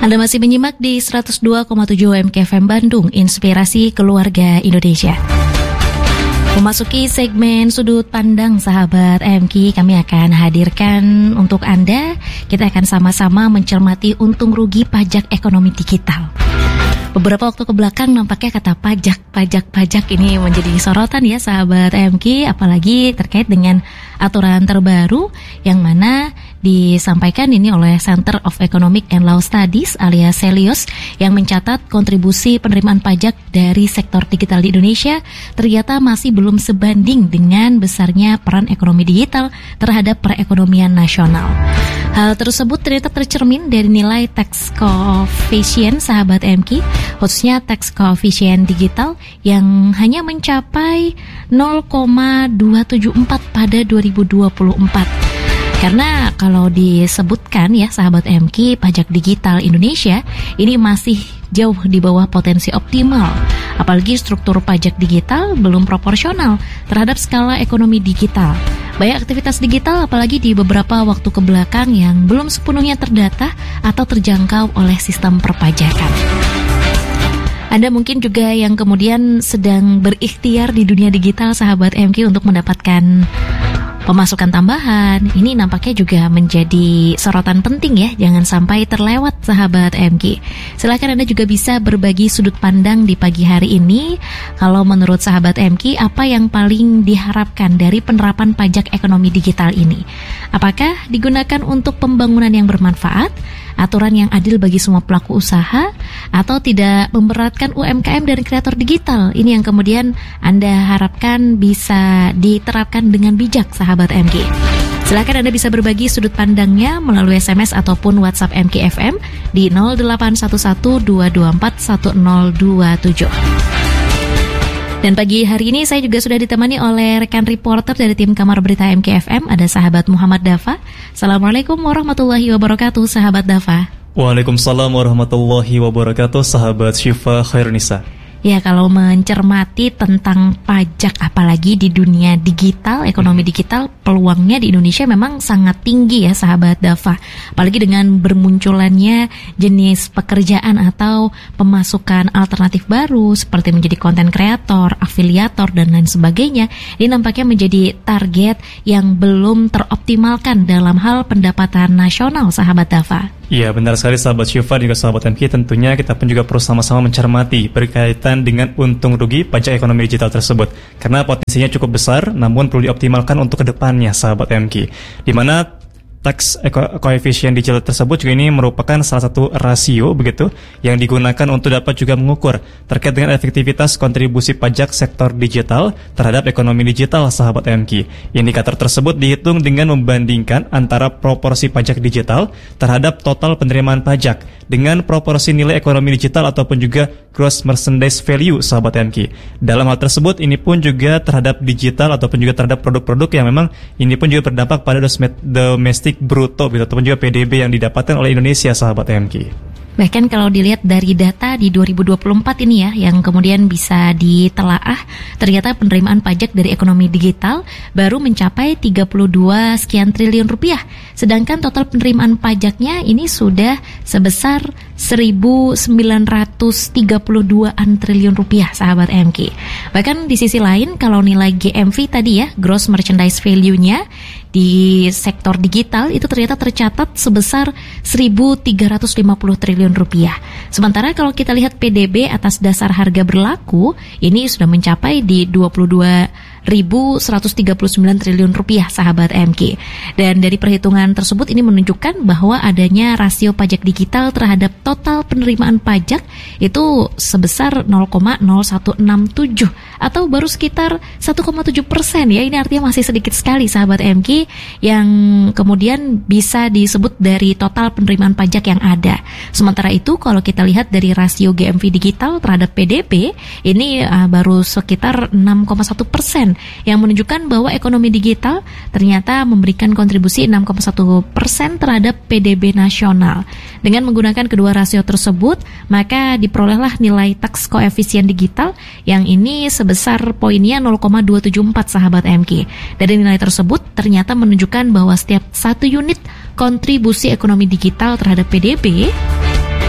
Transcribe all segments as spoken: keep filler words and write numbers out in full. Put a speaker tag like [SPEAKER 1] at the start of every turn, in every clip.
[SPEAKER 1] Anda masih menyimak di seratus dua koma tujuh M K F M Bandung, Inspirasi Keluarga Indonesia. Memasuki segmen Sudut Pandang Sahabat M K, kami akan hadirkan untuk Anda. Kita akan sama-sama mencermati untung rugi pajak ekonomi digital. Beberapa waktu kebelakang nampaknya kata pajak, pajak, pajak ini menjadi sorotan ya sahabat M K, apalagi terkait dengan aturan terbaru yang mana disampaikan ini oleh Center of Economic and Law Studies alias CELIOS yang mencatat kontribusi penerimaan pajak dari sektor digital di Indonesia ternyata masih belum sebanding dengan besarnya peran ekonomi digital terhadap perekonomian nasional. Hal tersebut ternyata tercermin dari nilai tax coefficient sahabat M K, khususnya tax coefficient digital yang hanya mencapai nol koma dua tujuh empat pada dua ribu dua puluh empat. Karena kalau disebutkan ya sahabat M K, pajak digital Indonesia ini masih jauh di bawah potensi optimal. Apalagi struktur pajak digital belum proporsional terhadap skala ekonomi digital. Banyak aktivitas digital apalagi di beberapa waktu kebelakang yang belum sepenuhnya terdata atau terjangkau oleh sistem perpajakan. Anda mungkin juga yang kemudian sedang berikhtiar di dunia digital sahabat M K untuk mendapatkan pemasukan tambahan, ini nampaknya juga menjadi sorotan penting ya, jangan sampai terlewat sahabat M K. Silakan Anda juga bisa berbagi sudut pandang di pagi hari ini. Kalau menurut sahabat M K, apa yang paling diharapkan dari penerapan pajak ekonomi digital ini? Apakah digunakan untuk pembangunan yang bermanfaat, aturan yang adil bagi semua pelaku usaha, atau tidak memberatkan U M K M dan kreator digital? Ini yang kemudian Anda harapkan bisa diterapkan dengan bijak sahabat M K. Silakan Anda bisa berbagi sudut pandangnya melalui S M S ataupun WhatsApp M K F M di nol delapan satu satu dua dua empat satu nol dua tujuh. Dan pagi hari ini saya juga sudah ditemani oleh rekan reporter dari tim Kamar Berita M K F M, ada sahabat Muhammad Dafa. Assalamualaikum warahmatullahi wabarakatuh sahabat Dafa.
[SPEAKER 2] Waalaikumsalam warahmatullahi wabarakatuh sahabat Syifa Khairunisa.
[SPEAKER 1] Ya, kalau mencermati tentang pajak apalagi di dunia digital, ekonomi digital, peluangnya di Indonesia memang sangat tinggi ya sahabat Dafa. Apalagi dengan bermunculannya jenis pekerjaan atau pemasukan alternatif baru seperti menjadi konten kreator, afiliator dan lain sebagainya. Ini nampaknya menjadi target yang belum teroptimalkan dalam hal pendapatan nasional sahabat Dafa.
[SPEAKER 2] Iya, benar sekali sahabat Syifa dan juga sahabat M K. Tentunya kita pun juga perlu sama-sama mencermati berkaitan dengan untung rugi pajak ekonomi digital tersebut. Karena potensinya cukup besar, namun perlu dioptimalkan untuk kedepannya sahabat M K. Di mana tax coefficient digital tersebut juga ini merupakan salah satu rasio begitu yang digunakan untuk dapat juga mengukur terkait dengan efektivitas kontribusi pajak sektor digital terhadap ekonomi digital sahabat M K. Indikator tersebut dihitung dengan membandingkan antara proporsi pajak digital terhadap total penerimaan pajak dengan proporsi nilai ekonomi digital ataupun juga gross merchandise value sahabat M K. Dalam hal tersebut ini pun juga terhadap digital ataupun juga terhadap produk-produk yang memang ini pun juga berdampak pada domestic bruto ataupun juga P D B yang didapatkan oleh Indonesia sahabat M K.
[SPEAKER 1] Bahkan kalau dilihat dari data di dua ribu dua puluh empat ini ya, yang kemudian bisa ditelaah, ternyata penerimaan pajak dari ekonomi digital baru mencapai tiga puluh dua sekian triliun rupiah. Sedangkan total penerimaan pajaknya ini sudah sebesar seribu sembilan ratus tiga puluh dua-an triliun rupiah sahabat M K. Bahkan di sisi lain kalau nilai G M V tadi ya, gross merchandise value-nya di sektor digital itu ternyata tercatat sebesar seribu tiga ratus lima puluh triliun rupiah. Sementara kalau kita lihat P D B atas dasar harga berlaku ini sudah mencapai di dua puluh dua ribu seratus tiga puluh sembilan triliun rupiah sahabat M K. Dan dari perhitungan tersebut ini menunjukkan bahwa adanya rasio pajak digital terhadap total penerimaan pajak itu sebesar nol koma nol satu enam tujuh atau baru sekitar satu koma tujuh persen ya. Ini artinya masih sedikit sekali sahabat M K yang kemudian bisa disebut dari total penerimaan pajak yang ada. Sementara itu kalau kita lihat dari rasio G M V digital terhadap P D B ini uh, baru sekitar enam koma satu persen yang menunjukkan bahwa ekonomi digital ternyata memberikan kontribusi enam koma satu persen terhadap P D B nasional. Dengan menggunakan kedua rasio tersebut, maka diperolehlah nilai tax koefisien digital yang ini sebesar poinnya nol koma dua tujuh empat sahabat M K. Dari nilai tersebut ternyata menunjukkan bahwa setiap satu unit kontribusi ekonomi digital terhadap P D B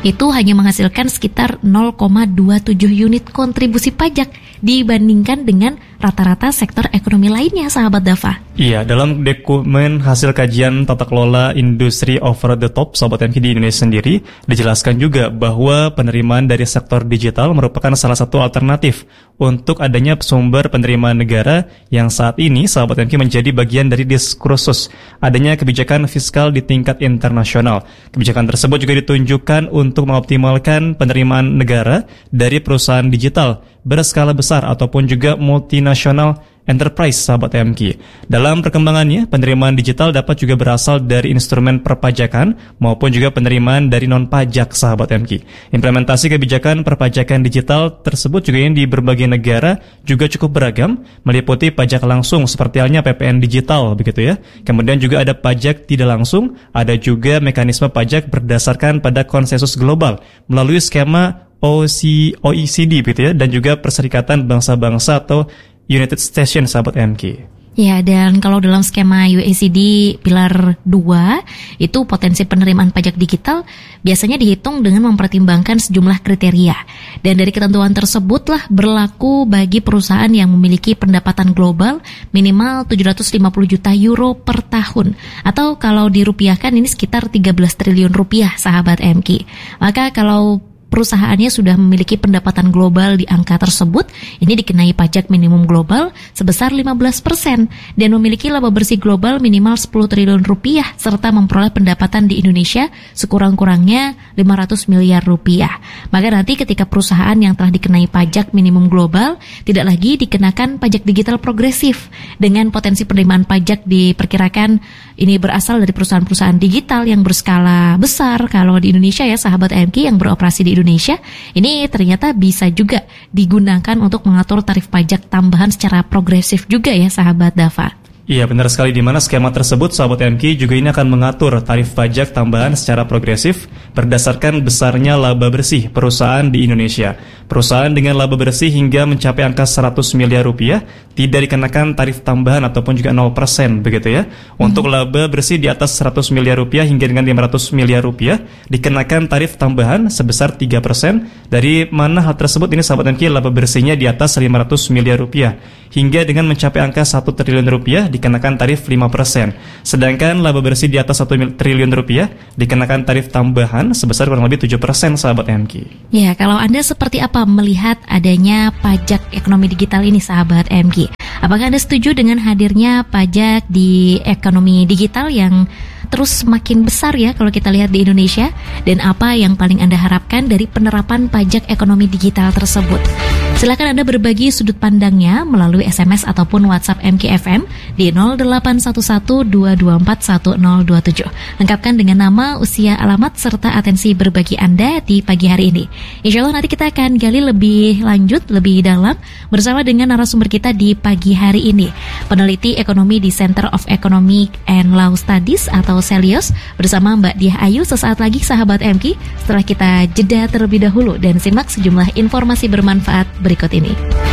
[SPEAKER 1] itu hanya menghasilkan sekitar nol koma dua tujuh unit kontribusi pajak dibandingkan dengan rata-rata sektor ekonomi lainnya, sahabat Dava.
[SPEAKER 2] Iya, dalam dokumen hasil kajian tata kelola industri over the top sahabat M K di Indonesia sendiri dijelaskan juga bahwa penerimaan dari sektor digital merupakan salah satu alternatif untuk adanya sumber penerimaan negara yang saat ini sahabat M K menjadi bagian dari diskursus adanya kebijakan fiskal di tingkat internasional. Kebijakan tersebut juga ditunjukkan untuk mengoptimalkan penerimaan negara dari perusahaan digital berskala besar ataupun juga multinasional enterprise, sahabat M K. Dalam perkembangannya, penerimaan digital dapat juga berasal dari instrumen perpajakan maupun juga penerimaan dari non-pajak, sahabat M K. Implementasi kebijakan perpajakan digital tersebut juga yang di berbagai negara juga cukup beragam, meliputi pajak langsung seperti halnya P P N digital, begitu ya. Kemudian juga ada pajak tidak langsung, ada juga mekanisme pajak berdasarkan pada konsensus global melalui skema O E C D, begitu ya, dan juga Perserikatan Bangsa-Bangsa atau United Stations, sahabat M K.
[SPEAKER 1] Ya, dan kalau dalam skema O E C D pilar dua, itu potensi penerimaan pajak digital biasanya dihitung dengan mempertimbangkan sejumlah kriteria. Dan dari ketentuan tersebutlah berlaku bagi perusahaan yang memiliki pendapatan global minimal tujuh ratus lima puluh juta euro per tahun. Atau kalau dirupiahkan ini sekitar tiga belas triliun rupiah, sahabat M K. Maka kalau perusahaannya sudah memiliki pendapatan global di angka tersebut, ini dikenai pajak minimum global sebesar lima belas persen dan memiliki laba bersih global minimal sepuluh triliun rupiah serta memperoleh pendapatan di Indonesia sekurang-kurangnya lima ratus miliar rupiah. Maka nanti ketika perusahaan yang telah dikenai pajak minimum global tidak lagi dikenakan pajak digital progresif dengan potensi penerimaan pajak diperkirakan ini berasal dari perusahaan-perusahaan digital yang berskala besar. Kalau di Indonesia ya, sahabat M K, yang beroperasi di Indonesia Indonesia, ini ternyata bisa juga digunakan untuk mengatur tarif pajak tambahan secara progresif juga ya, sahabat Dava.
[SPEAKER 2] Iya, benar sekali, di mana skema tersebut sahabat M K juga ini akan mengatur tarif pajak tambahan secara progresif berdasarkan besarnya laba bersih perusahaan di Indonesia. Perusahaan dengan laba bersih hingga mencapai angka seratus miliar rupiah tidak dikenakan tarif tambahan ataupun juga nol persen, begitu ya. Untuk hmm. laba bersih di atas seratus miliar rupiah hingga dengan lima ratus miliar rupiah dikenakan tarif tambahan sebesar tiga persen. Dari mana hal tersebut ini sahabat M K, laba bersihnya di atas lima ratus miliar rupiah hingga dengan mencapai angka satu triliun rupiah dikenakan tarif lima persen. Sedangkan laba bersih di atas satu triliun rupiah dikenakan tarif tambahan sebesar kurang lebih tujuh persen, sahabat M K.
[SPEAKER 1] Ya, kalau Anda seperti apa melihat adanya pajak ekonomi digital ini, sahabat M K? Apakah Anda setuju dengan hadirnya pajak di ekonomi digital yang terus semakin besar ya kalau kita lihat di Indonesia? Dan apa yang paling Anda harapkan dari penerapan pajak ekonomi digital tersebut? Silakan Anda berbagi sudut pandangnya melalui S M S ataupun WhatsApp M K F M di nol delapan satu satu dua dua empat satu nol dua tujuh. Lengkapkan dengan nama, usia, alamat, serta atensi berbagi Anda di pagi hari ini. Insya Allah nanti kita akan gali lebih lanjut, lebih dalam bersama dengan narasumber kita di pagi hari ini, peneliti ekonomi di Center of Economic and Law Studies atau Celios, bersama Mbak Diah Ayu sesaat lagi, sahabat M K, setelah kita jeda terlebih dahulu dan simak sejumlah informasi bermanfaat berikut ini.